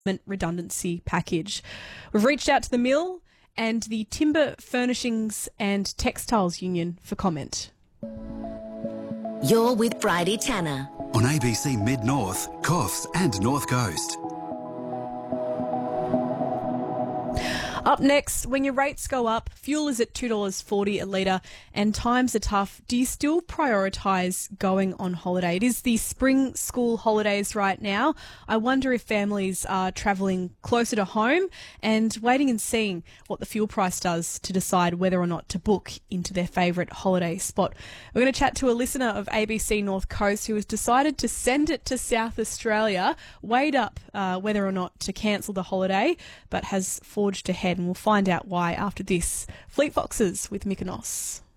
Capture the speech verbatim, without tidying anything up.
redundancy package. We've reached out to the mill and the Timber Furnishings and Textiles Union for comment. You're with Bridie Tanner on A B C Mid-North, Coffs and North Coast. Up next, when your rates go up, fuel is at two dollars forty a litre and times are tough, do you still prioritise going on holiday? It is the spring school holidays right now. I wonder if families are travelling closer to home and waiting and seeing what the fuel price does to decide whether or not to book into their favourite holiday spot. We're going to chat to a listener of A B C North Coast who has decided to send it to South Australia, weighed up uh, whether or not to cancel the holiday, but has forged ahead. And we'll find out why after this. Fleet Foxes with Mykonos.